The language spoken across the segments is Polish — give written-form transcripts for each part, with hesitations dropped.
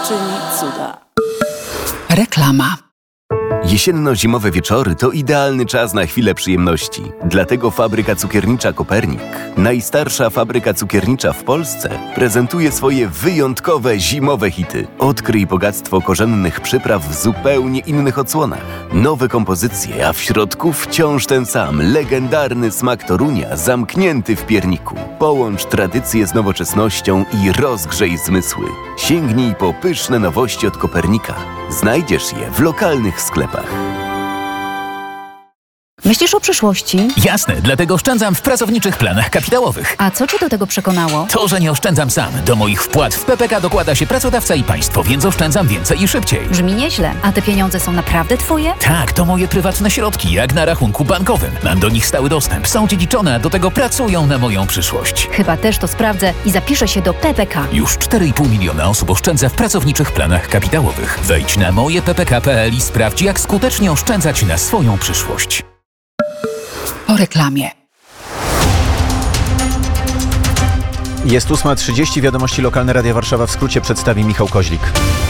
czyni cuda. Reklama. Jesienno-zimowe wieczory to idealny czas na chwilę przyjemności. Dlatego fabryka cukiernicza Kopernik, najstarsza fabryka cukiernicza w Polsce, prezentuje swoje wyjątkowe zimowe hity. Odkryj bogactwo korzennych przypraw w zupełnie innych odsłonach. Nowe kompozycje, a w środku wciąż ten sam, legendarny smak Torunia zamknięty w pierniku. Połącz tradycję z nowoczesnością i rozgrzej zmysły. Sięgnij po pyszne nowości od Kopernika. Znajdziesz je w lokalnych sklepach. Myślisz o przyszłości? Jasne, dlatego oszczędzam w pracowniczych planach kapitałowych. A co cię do tego przekonało? To, że nie oszczędzam sam. Do moich wpłat w PPK dokłada się pracodawca i państwo, więc oszczędzam więcej i szybciej. Brzmi nieźle. A te pieniądze są naprawdę twoje? Tak, to moje prywatne środki, jak na rachunku bankowym. Mam do nich stały dostęp, są dziedziczone, a do tego pracują na moją przyszłość. Chyba też to sprawdzę i zapiszę się do PPK. Już 4,5 miliona osób oszczędza w pracowniczych planach kapitałowych. Wejdź na mojeppk.pl i sprawdź, jak skutecznie oszczędzać na swoją przyszłość. Po reklamie. Jest 8:30, wiadomości lokalne Radia Warszawa w skrócie przedstawi Michał Koźlik.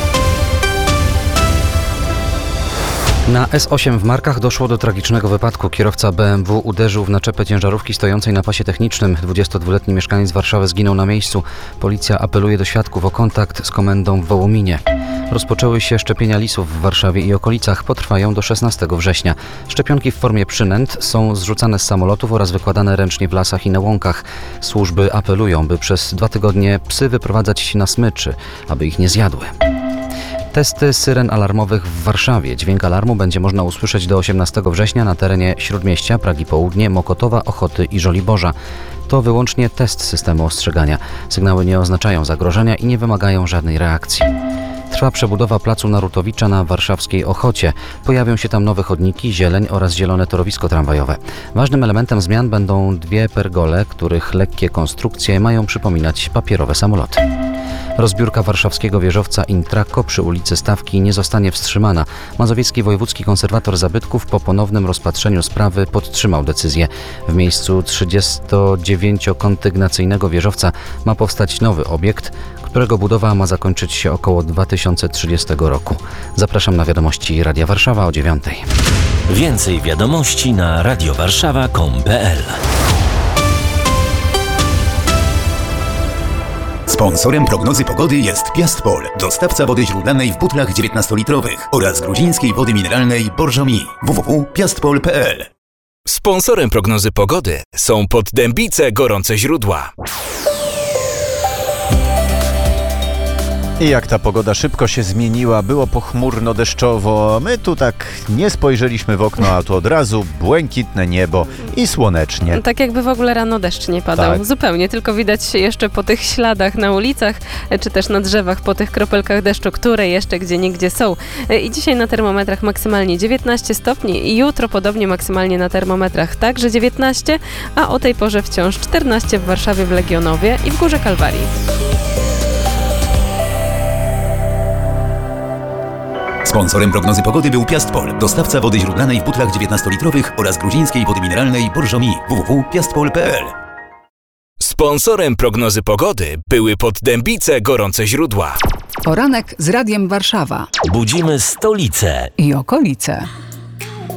Na S8 w Markach doszło do tragicznego wypadku. Kierowca BMW uderzył w naczepę ciężarówki stojącej na pasie technicznym. 22-letni mieszkaniec Warszawy zginął na miejscu. Policja apeluje do świadków o kontakt z komendą w Wołominie. Rozpoczęły się szczepienia lisów w Warszawie i okolicach. Potrwają do 16 września. Szczepionki w formie przynęt są zrzucane z samolotów oraz wykładane ręcznie w lasach i na łąkach. Służby apelują, by przez 2 tygodnie psy wyprowadzać na smyczy, aby ich nie zjadły. Testy syren alarmowych w Warszawie. Dźwięk alarmu będzie można usłyszeć do 18 września na terenie Śródmieścia, Pragi Południe, Mokotowa, Ochoty i Żoliborza. To wyłącznie test systemu ostrzegania. Sygnały nie oznaczają zagrożenia i nie wymagają żadnej reakcji. Trwa przebudowa placu Narutowicza na warszawskiej Ochocie. Pojawią się tam nowe chodniki, zieleń oraz zielone torowisko tramwajowe. Ważnym elementem zmian będą 2 pergole, których lekkie konstrukcje mają przypominać papierowe samoloty. Rozbiórka warszawskiego wieżowca Intraco przy ulicy Stawki nie zostanie wstrzymana. Mazowiecki Wojewódzki Konserwator Zabytków po ponownym rozpatrzeniu sprawy podtrzymał decyzję. W miejscu 39-kondygnacyjnego wieżowca ma powstać nowy obiekt, którego budowa ma zakończyć się około 2030 roku. Zapraszam na wiadomości Radia Warszawa o 9:00. Więcej wiadomości na radiowarszawa.com.pl. Sponsorem prognozy pogody jest Piastpol, dostawca wody źródlanej w butlach 19-litrowych oraz gruzińskiej wody mineralnej Borżomi. www.piastpol.pl. Sponsorem prognozy pogody są Poddębice Gorące Źródła. I jak ta pogoda szybko się zmieniła, było pochmurno, deszczowo. My tu tak nie spojrzeliśmy w okno, a tu od razu błękitne niebo i słonecznie. Tak jakby w ogóle rano deszcz nie padał. Tak. Zupełnie, tylko widać jeszcze po tych śladach na ulicach, czy też na drzewach, po tych kropelkach deszczu, które jeszcze gdzieniegdzie są. I dzisiaj na termometrach maksymalnie 19 stopni i jutro podobnie maksymalnie na termometrach także 19, a o tej porze wciąż 14 w Warszawie, w Legionowie i w Górze Kalwarii. Sponsorem prognozy pogody był Piastpol, dostawca wody źródlanej w butlach 19-litrowych oraz gruzińskiej wody mineralnej Borżomi. www.piastpol.pl. Sponsorem prognozy pogody były Poddębice Gorące Źródła. Poranek z Radiem Warszawa Budzimy stolicę i okolice.